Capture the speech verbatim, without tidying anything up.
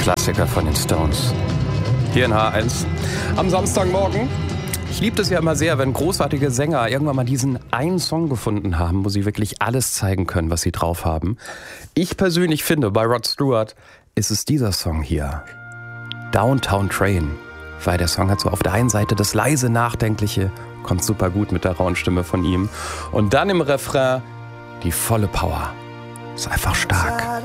Klassiker von den Stones. Hier in H eins am Samstagmorgen. Ich liebe es ja immer sehr, wenn großartige Sänger irgendwann mal diesen einen Song gefunden haben, wo sie wirklich alles zeigen können, was sie drauf haben. Ich persönlich finde, bei Rod Stewart ist es dieser Song hier. Downtown Train. Weil der Song hat so auf der einen Seite das leise Nachdenkliche, kommt super gut mit der rauen Stimme von ihm. Und dann im Refrain die volle Power. Ist einfach stark.